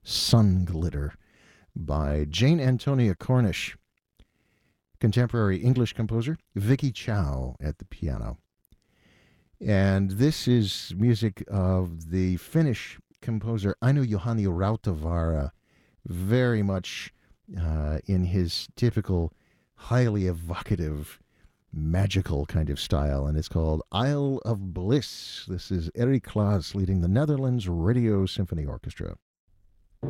Sun Glitter by Jane Antonia Cornish, contemporary English composer, Vicky Chow at the piano. And this is music of the Finnish composer Aino Johanni Rautavaara, very much in his typical, highly evocative, magical kind of style. And it's called Isle of Bliss. This is Eric Klaas leading the Netherlands Radio Symphony Orchestra.